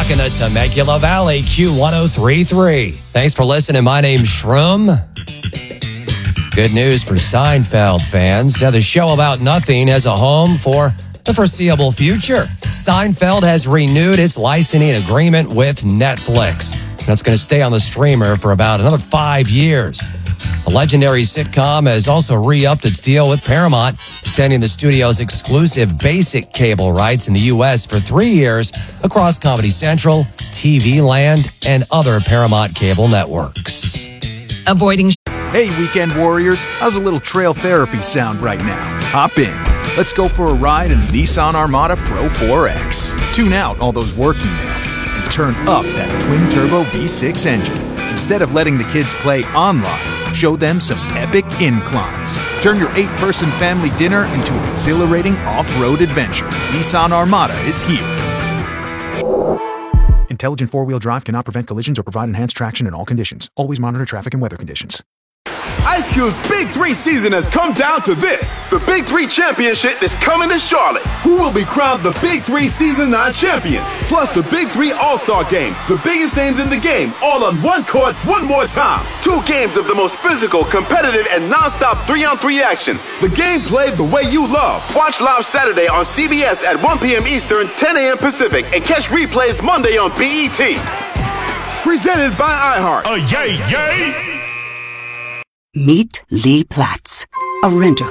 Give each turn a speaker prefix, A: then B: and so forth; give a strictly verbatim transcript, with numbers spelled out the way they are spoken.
A: rocking the Temecula Valley Q one oh three point three. Thanks for listening. My name's Shroom. Good news for Seinfeld fans. Yeah, the show about nothing has a home for the foreseeable future. Seinfeld has renewed its licensing agreement with Netflix. And it's going to stay on the streamer for about another five years. The legendary sitcom has also re-upped its deal with Paramount, extending the studio's exclusive basic cable rights in the U S for three years across Comedy Central, T V Land, and other Paramount cable networks.
B: Avoiding.
C: Hey, weekend warriors, how's a little trail therapy sound right now? Hop in. Let's go for a ride in the Nissan Armada Pro four X. Tune out all those work emails and turn up that twin-turbo V six engine. Instead of letting the kids play online, show them some epic inclines. Turn your eight-person family dinner into an exhilarating off-road adventure. Nissan Armada is here. Intelligent four-wheel drive cannot prevent collisions or provide enhanced traction in all conditions. Always monitor traffic and weather conditions.
D: Ice Cube's Big Three season has come down to this. The Big Three Championship is coming to Charlotte. Who will be crowned the Big Three Season nine champion? Plus the Big Three All-Star Game. The biggest names in the game, all on one court, one more time. Two games of the most physical, competitive, and non-stop three-on-three action. The game played the way you love. Watch live Saturday on C B S at one p.m. Eastern, ten a.m. Pacific, and catch replays Monday on B E T. Presented by iHeart.
E: Uh, yay, yay!
F: Meet Lee Platz, a renter